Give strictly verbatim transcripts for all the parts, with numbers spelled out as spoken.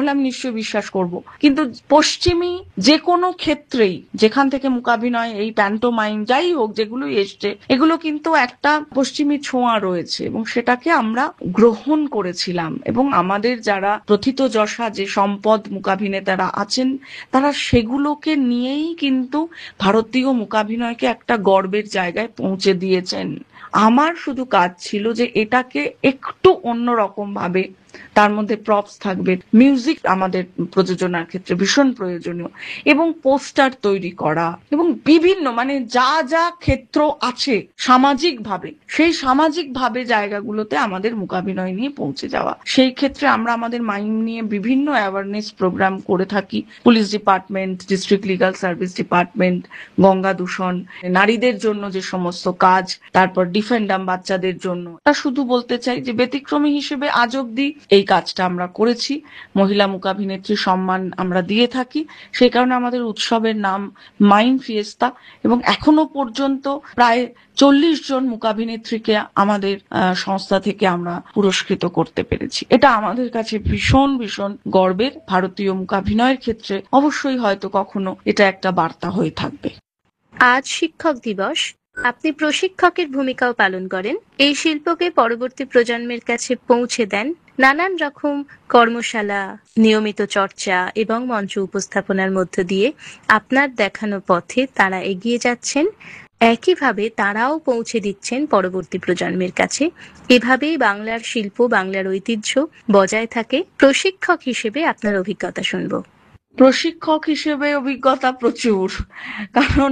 তাহলে আমি নিশ্চয়ই বিশ্বাস করব। কিন্তু পশ্চিমী যে কোনো ক্ষেত্রেই যেখান থেকে মূকাভিনয়, এই প্যান্টোমাইম যাই হোক যেগুলো এসছে, এগুলো কিন্তু একটা পশ্চিমী ছোঁয়া রয়েছে এবং সেটাকে আমরা গ্রহণ করেছিলাম। এবং আমাদের যারা প্রথিতযশা যে সম্পদ মূকাভিনেতারা আছেন, তারা সেগুলোকে নিয়েই কিন্তু ভারতীয় মূকাভিনয়কে একটা গর্বের জায়গায় পৌঁছে দিয়েছেন। আমার শুধু কাজ ছিল যে এটাকে একটু অন্যরকম ভাবে, তার মধ্যে প্রপস থাকবে, মিউজিক আমাদের প্রযোজনার ক্ষেত্রে ভীষণ প্রয়োজনীয়, এবং পোস্টার তৈরি করা, এবং বিভিন্ন মানে যা যা ক্ষেত্র আছে সামাজিক ভাবে, সেই সামাজিক ভাবে জায়গাগুলোতে আমাদের মূকাভিনয় নিয়ে পৌঁছে যাওয়া। সেই ক্ষেত্রে আমরা আমাদের মাইম নিয়ে বিভিন্ন অ্যাওয়ারনেস প্রোগ্রাম করে থাকি। Police department, district legal service department, Ganga দূষণ, নারীদের জন্য যে সমস্ত কাজ, তারপর ডিফেন্ডাম বাচ্চাদের জন্য। তা শুধু বলতে চাই যে ব্যতিক্রমী হিসেবে আজ অব্দি এই কাজটা আমরা করেছি। মহিলা মূকাভিনেত্রী সম্মান আমরা দিয়ে থাকি, সেই কারণে আমাদের উৎসবের নাম মাইম ফিয়েস্তা, এবং এখনো পর্যন্ত প্রায় চল্লিশ জন মূকাভিনেত্রীকে আমাদের সংস্থা থেকে আমরা পুরস্কৃত করতে পেরেছি। এটা আমাদের কাছে ভীষণ ভীষণ গর্বের। ভারতীয় মূকাভিনয়ের ক্ষেত্রে অবশ্যই হয়তো কখনো এটা একটা বার্তা হয়ে থাকবে। আজ শিক্ষক দিবস, আপনি প্রশিক্ষকের ভূমিকাও পালন করেন। এই শিল্পকে পরবর্তী প্রজন্মের কাছে পৌঁছে দেন নানান রকম কর্মশালা, নিয়মিত চর্চা এবং মঞ্চ উপস্থাপনার মধ্য দিয়ে। আপনার দেখানো পথে তারা এগিয়ে যাচ্ছেন, একইভাবে তারাও পৌঁছে দিচ্ছেন পরবর্তী প্রজন্মের কাছে। এভাবেই বাংলার শিল্প, বাংলার ঐতিহ্য বজায় থাকে। প্রশিক্ষক হিসেবে আপনার অভিজ্ঞতা শুনব। প্রশিক্ষক হিসেবে অভিজ্ঞতা প্রচুর, কারণ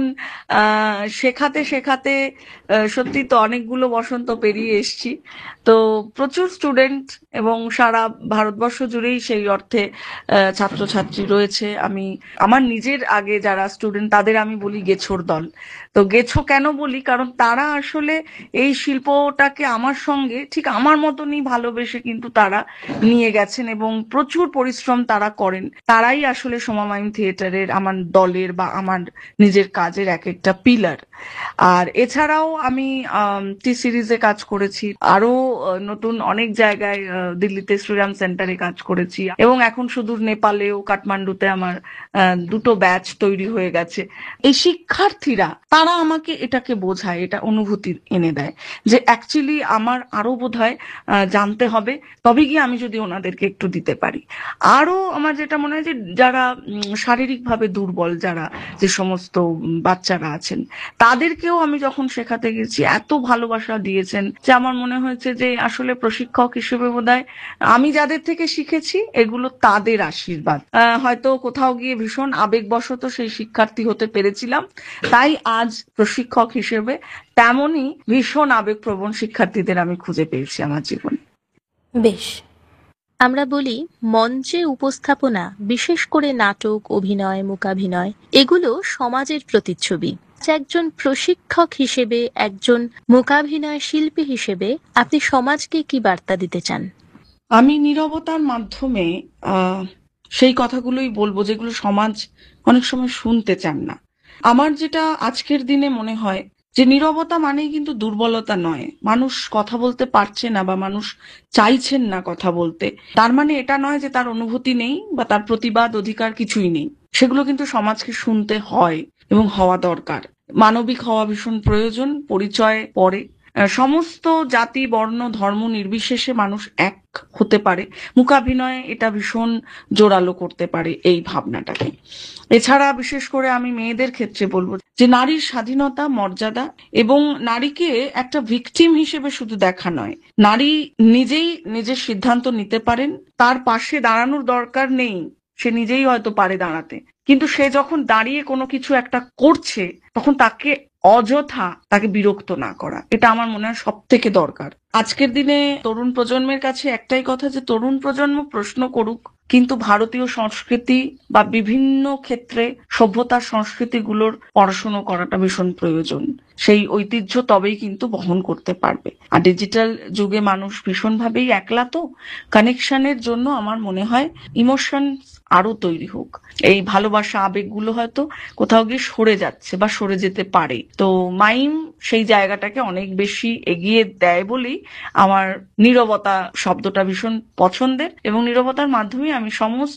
আহ শেখাতে শেখাতে সত্যি তো অনেকগুলো বসন্ত পেরিয়ে এসছি। তো প্রচুর স্টুডেন্ট এবং সারা ভারতবর্ষ জুড়েই সেই অর্থে ছাত্রছাত্রী রয়েছে। আমি আমার নিজের আগে যারা স্টুডেন্ট তাদের আমি বলি গেছোর দল। তো গেছো কেন বলি, কারণ তারা আসলে এই শিল্পটাকে আমার সঙ্গে ঠিক আমার মতনই ভালোবেসে কিন্তু তারা নিয়ে গেছেন এবং প্রচুর পরিশ্রম তারা করেন। তারাই আসলে সোমা মাইম থিয়েটারের, আমার দলের বা আমার নিজের কাজের এক একটা পিলার। আর এছাড়াও আমি টি সিরিজে কাজ করেছি, আরো নতুন অনেক জায়গায়, দিল্লিতে শ্রীরাম সেন্টারে কাজ করেছি, এবং এখন সুদূর নেপালেও কাঠমান্ডুতে আমার দুটো ব্যাচ তৈরি হয়ে গেছে। এই শিক্ষার্থীরা তারা আমাকে এটাকে বোঝায়, এটা অনুভূতি এনে দেয় যে অ্যাকচুয়ালি আমার আরো বোধহয় জানতে হবে, তবে গিয়ে আমি যদি ওনাদেরকে একটু দিতে পারি। আরো আমার যেটা মনে হয় যে যারা শারীরিকভাবে দুর্বল, যারা যে সমস্ত বাচ্চারা আছেন, তাদেরকেও আমি যখন শেখাতে গেছি এত ভালোবাসা দিয়েছেন যে আমার মনে হয়েছে যে আসলে প্রশিক্ষক হিসেবে বোধহয় আমি যাদের থেকে শিখেছি এগুলো তাদের আশীর্বাদ। হয়তো কোথাও গিয়ে ভীষণ আবেগবশত সেই শিক্ষার্থী হতে পেরেছিলাম, তাই আজ প্রশিক্ষক হিসেবে তেমনই ভীষণ আবেগপ্রবণ শিক্ষার্থীদের আমি খুঁজে পেয়েছি আমার জীবনে। বেশ, আমরা বলি মঞ্চে উপস্থাপনা, বিশেষ করে নাটক, অভিনয়, মূকাভিনয়, এগুলো সমাজের প্রতিচ্ছবি। একজন প্রশিক্ষক হিসেবে, একজন মূকাভিনয় শিল্পী হিসেবে আপনি সমাজকে কি বার্তা দিতে চান? আমি নীরবতার মাধ্যমে আহ সেই কথাগুলোই বলবো যেগুলো সমাজ অনেক সময় শুনতে চান না। আমার যেটা আজকের দিনে মনে হয় যে নীরবতা মানেই কিন্তু দুর্বলতা নয়। মানুষ কথা বলতে পারছে না বা মানুষ চাইছেন না কথা বলতে, তার মানে এটা নয় যে তার অনুভূতি নেই বা তার প্রতিবাদ অধিকার কিছুই নেই। সেগুলো কিন্তু সমাজকে শুনতে হয় এবং হওয়া দরকার। মানবিক হওয়া ভীষণ প্রয়োজন। পরিচয় পরে, সমস্ত জাতি, বর্ণ, ধর্ম নির্বিশেষে মানুষ এক হতে পারে। মূকাভিনয় এটা ভীষণ জোরালো করতে পারে এই ভাবনাটাকে। এছাড়া বিশেষ করে আমি মেয়েদের ক্ষেত্রে বলবো যে নারীর স্বাধীনতা, মর্যাদা এবং নারীকে একটা ভিকটিম হিসেবে শুধু দেখা নয়, নারী নিজেই নিজের সিদ্ধান্ত নিতে পারেন, তার পাশে দাঁড়ানোর দরকার নেই, সে নিজেই হয়তো পারে দাঁড়াতে, কিন্তু সে যখন দাঁড়িয়ে কোনো কিছু একটা করছে তখন তাকে অযথা তাকে বিরক্ত না করা, এটা আমার মনে হয় সব থেকে দরকার। আজকের দিনে তরুণ প্রজন্মের কাছে একটাই কথা যে তরুণ প্রজন্ম প্রশ্ন করুক, কিন্তু ভারতীয় সংস্কৃতি বা বিভিন্ন ক্ষেত্রে সভ্যতার সংস্কৃতিগুলোর পড়াশোনা করাটা ভীষণ প্রয়োজন। সেই ঐতিহ্য তবেই কিন্তু বহন করতে পারবে। আর ডিজিটাল যুগে মানুষ ভীষণভাবেই একলা, তো কানেকশনের জন্য আমার মনে হয় ইমোশন আরো তৈরি হোক। এই ভালোবাসা, আবেগগুলো হয়তো কোথাও গিয়ে সরে যাচ্ছে বা সরে যেতে পারে। তো মাইম সেই জায়গাটাকে অনেক বেশি এগিয়ে দেয় বলেই আমার নীরবতা শব্দটা ভীষণ পছন্দের, এবং নীরবতার মাধ্যমে আমি সমস্ত